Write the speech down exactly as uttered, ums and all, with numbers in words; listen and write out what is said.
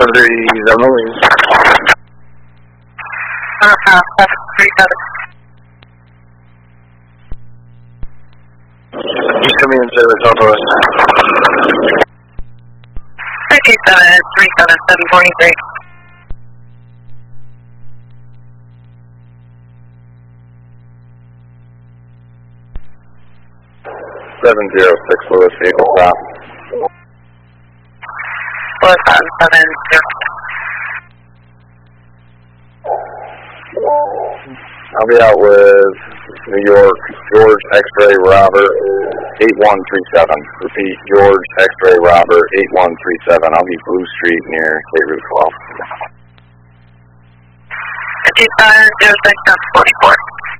three, seven, Louise. Uh, seven, three, seven. He's coming in service, Southwest. three two seven, three seven, seven forty-three. seven zero six, Lewis, vehicle stop. Lewis, seven, seven, zero. I'll be out with New York, George X-Ray Robert, eight one three seven. Repeat, George X-Ray Robert, eight one three seven. I'll be Blue Street near State Route twelve. two seven, zero six, forty-four.